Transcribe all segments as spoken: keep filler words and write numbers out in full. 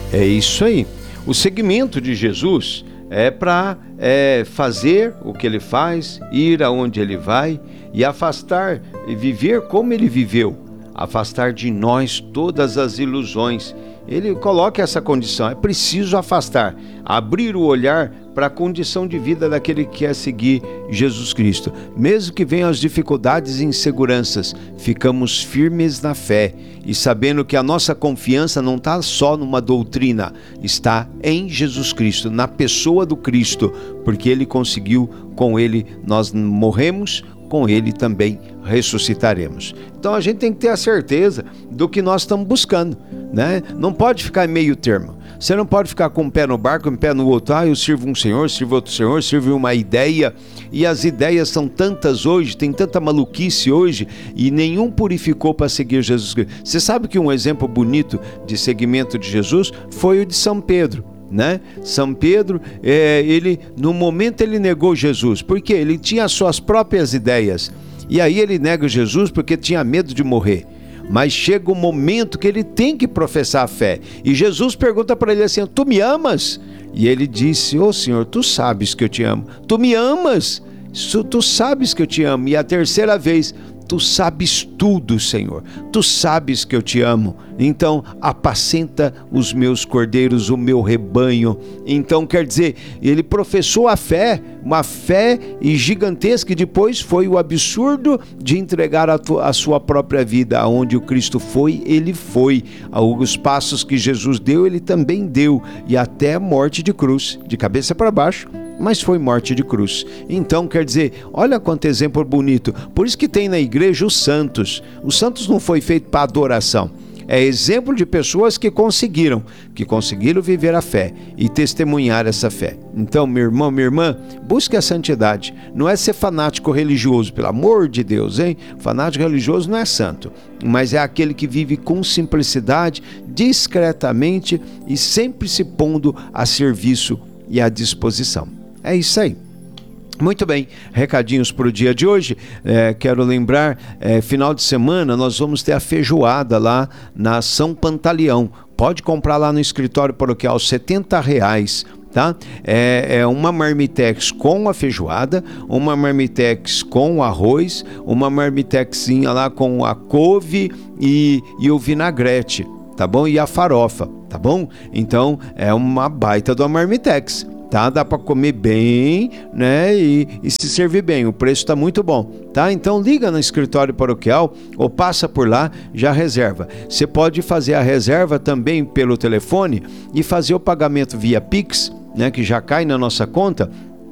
É isso aí. O seguimento de Jesus é para é, fazer o que ele faz, ir aonde ele vai e afastar e viver como ele viveu, afastar de nós todas as ilusões. Ele coloca essa condição, é preciso afastar, abrir o olhar para a condição de vida daquele que quer seguir Jesus Cristo. Mesmo que venham as dificuldades e inseguranças, ficamos firmes na fé e sabendo que a nossa confiança não está só numa doutrina, está em Jesus Cristo, na pessoa do Cristo, porque ele conseguiu, com ele nós morremos, com ele também ressuscitaremos. Então a gente tem que ter a certeza do que nós estamos buscando, né? Não pode ficar em meio termo. Você não pode ficar com um pé no barco, um pé no outro. Ah, eu sirvo um senhor, sirvo outro senhor, sirvo uma ideia. E as ideias são tantas hoje, tem tanta maluquice hoje, e nenhum purificou para seguir Jesus Cristo. Você sabe que um exemplo bonito de seguimento de Jesus foi o de São Pedro, né? São Pedro, é, ele, no momento ele negou Jesus, porque ele tinha as suas próprias ideias. E aí ele nega Jesus porque tinha medo de morrer. Mas chega um momento que ele tem que professar a fé. E Jesus pergunta para ele assim: tu me amas? E ele disse: ô Senhor, tu sabes que eu te amo. Tu me amas? Tu sabes que eu te amo. E a terceira vez: tu sabes tudo, Senhor. Tu sabes que eu te amo. Então, apacenta os meus cordeiros, o meu rebanho. Então, quer dizer, ele professou a fé, uma fé gigantesca, e depois foi o absurdo de entregar a, tu, a sua própria vida. Aonde o Cristo foi, ele foi. Os passos que Jesus deu, ele também deu. E até a morte de cruz, de cabeça para baixo, mas foi morte de cruz. Então, quer dizer, olha quanto exemplo bonito. Por isso que tem na igreja os santos. Os santos não foi feito para adoração. É exemplo de pessoas que conseguiram, que conseguiram viver a fé e testemunhar essa fé. Então, meu irmão, minha irmã, busque a santidade. Não é ser fanático religioso, pelo amor de Deus, hein? Fanático religioso não é santo, mas é aquele que vive com simplicidade, discretamente e sempre se pondo a serviço e à disposição. É isso aí. Muito bem, recadinhos para o dia de hoje. É, quero lembrar, é, final de semana nós vamos ter a feijoada lá na São Pantaleão. Pode comprar lá no escritório paroquial, setenta reais. Tá? É, é uma marmitex com a feijoada, uma marmitex com arroz, uma marmitexinha lá com a couve e, e o vinagrete, tá bom? E a farofa, tá bom? Então é uma baita do marmitex. Tá? Dá para comer bem, né? E, e se servir bem. O preço está muito bom, tá? Então liga no escritório paroquial ou passa por lá, já reserva. Você pode fazer a reserva também pelo telefone e fazer o pagamento via Pix, né? Que já cai na nossa conta.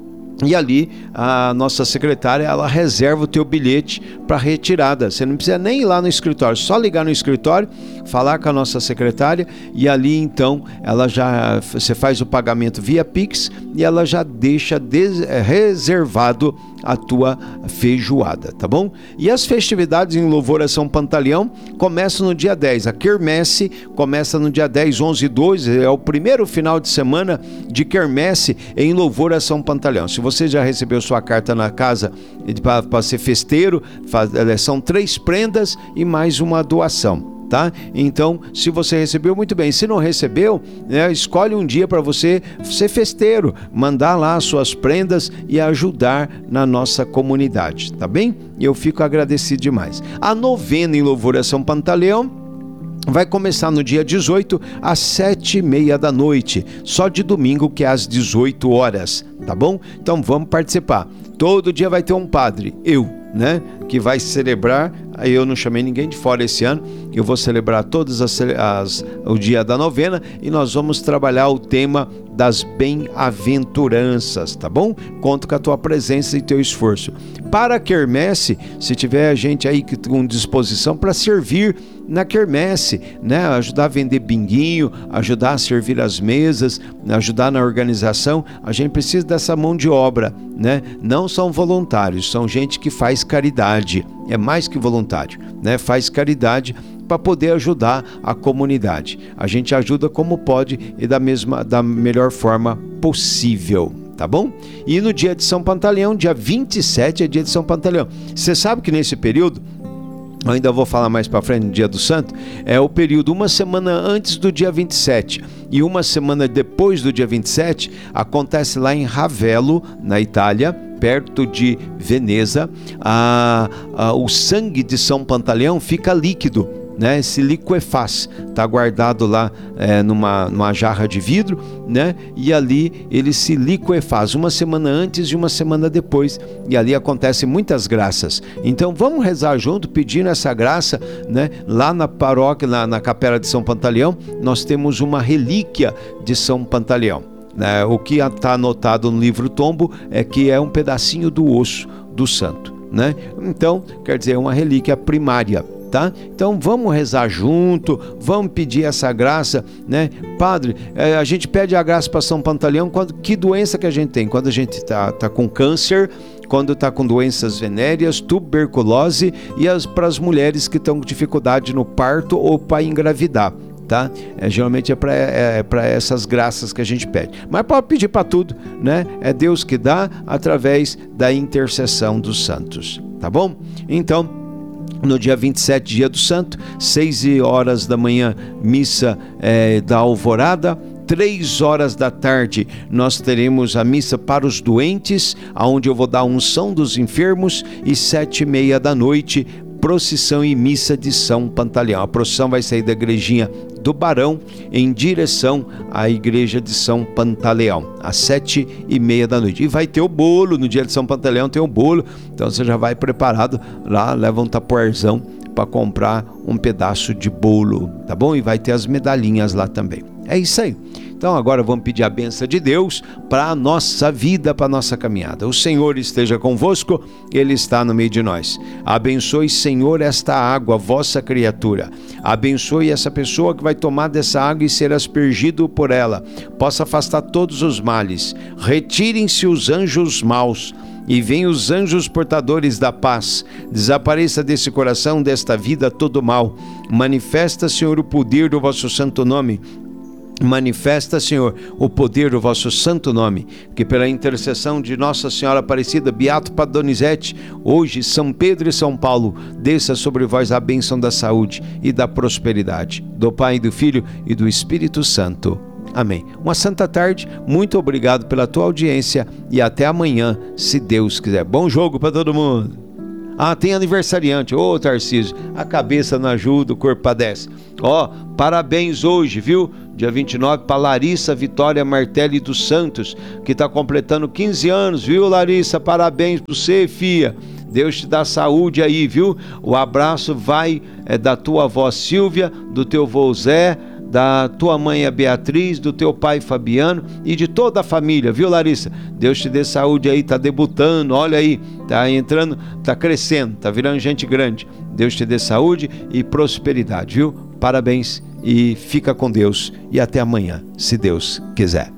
E ali a nossa secretária, ela reserva o teu bilhete para retirada. Você não precisa nem ir lá no escritório, só ligar no escritório, falar com a nossa secretária e ali então ela já, você faz o pagamento via Pix e ela já deixa des, reservado a tua feijoada, tá bom? E as festividades em louvor a São Pantaleão começam no dia dez. A quermesse começa no dia dez, onze e doze, é o primeiro final de semana de quermesse em louvor a São Pantaleão. Se você já recebeu sua carta na casa para ser festeiro, faz, são três prendas e mais uma doação. Tá? Então, se você recebeu, muito bem. Se não recebeu, né, escolhe um dia para você ser festeiro, mandar lá as suas prendas e ajudar na nossa comunidade, tá bem? Eu fico agradecido demais. A novena em louvor a São Pantaleão vai começar no dia dezoito às sete e meia da noite, só de domingo que é às dezoito horas, tá bom? Então vamos participar. Todo dia vai ter um padre, eu, né, que vai celebrar. Eu não chamei ninguém de fora esse ano. Eu vou celebrar todas as, as o dia da novena e nós vamos trabalhar o tema das bem-aventuranças, tá bom? Conto com a tua presença e teu esforço. Para a quermesse, se tiver gente aí com disposição para servir na quermesse, né? Ajudar a vender binguinho, ajudar a servir as mesas, ajudar na organização, a gente precisa dessa mão de obra, né? Não são voluntários, são gente que faz caridade, é mais que voluntário, né? Faz caridade para poder ajudar a comunidade. A gente ajuda como pode e da mesma, da melhor forma possível, tá bom? E no dia de São Pantaleão, dia vinte e sete é dia de São Pantaleão. Você sabe que nesse período eu ainda vou falar mais para frente no dia do santo, é o período uma semana antes do dia vinte e sete e uma semana depois do dia vinte e sete, acontece lá em Ravello, na Itália, perto de Veneza, a, a, o sangue de São Pantaleão fica líquido, né? Se liquefaz, está guardado lá é, numa, numa jarra de vidro, né? E ali ele se liquefaz uma semana antes e uma semana depois, e ali acontecem muitas graças. Então vamos rezar junto, pedindo essa graça, né? Lá na paróquia, na, na capela de São Pantaleão, nós temos uma relíquia de São Pantaleão, né? O que está anotado no livro tombo é que é um pedacinho do osso do santo, né? Então, quer dizer, é uma relíquia primária. Tá? Então vamos rezar junto, vamos pedir essa graça, né? Padre, a gente pede a graça para São Pantaleão quando, que doença que a gente tem? Quando a gente está tá com câncer, quando está com doenças venéreas, tuberculose, e as, para as mulheres que estão com dificuldade no parto ou para engravidar. Tá? É, geralmente é para é, é essas graças que a gente pede, mas pode pedir para tudo, né? É Deus que dá através da intercessão dos santos, tá bom? Então, no dia vinte e sete, dia do santo, seis horas da manhã, missa é, da alvorada. Três horas da tarde nós teremos a missa para os doentes, onde eu vou dar a unção dos enfermos, e sete e meia da noite, procissão e missa de São Pantaleão. A procissão vai sair da igrejinha do Barão em direção à igreja de São Pantaleão, às sete e meia da noite. E vai ter o bolo, no dia de São Pantaleão tem o bolo, então você já vai preparado lá, leva um tapoarzão para comprar um pedaço de bolo, tá bom? E vai ter as medalhinhas lá também. É isso aí. Então agora vamos pedir a bênção de Deus para a nossa vida, para a nossa caminhada. O Senhor esteja convosco, Ele está no meio de nós. Abençoe, Senhor, esta água, vossa criatura. Abençoe essa pessoa que vai tomar dessa água e ser aspergido por ela. Possa afastar todos os males. Retirem-se os anjos maus e venham os anjos portadores da paz. Desapareça desse coração, desta vida, todo mal. Manifesta, Senhor, o poder do vosso santo nome. Manifesta, Senhor, o poder do vosso santo nome, que pela intercessão de Nossa Senhora Aparecida, Beato Padre Donizete, hoje São Pedro e São Paulo, desça sobre vós a bênção da saúde e da prosperidade, do Pai, do Filho e do Espírito Santo. Amém. Uma santa tarde, muito obrigado pela tua audiência e até amanhã, se Deus quiser. Bom jogo para todo mundo. Ah, tem aniversariante, ô oh, Tarcísio, a cabeça não ajuda, o corpo padece. Ó, oh, parabéns hoje, viu? Dia vinte e nove, para Larissa Vitória Martelli dos Santos, que está completando quinze anos, viu, Larissa? Parabéns para você, filha. Deus te dá saúde aí, viu? O abraço vai é, da tua avó Silvia, do teu vô Zé, da tua mãe a Beatriz, do teu pai Fabiano e de toda a família, viu, Larissa? Deus te dê saúde aí, tá debutando, olha aí, tá entrando, tá crescendo, tá virando gente grande. Deus te dê saúde e prosperidade, viu? Parabéns e fica com Deus e até amanhã, se Deus quiser.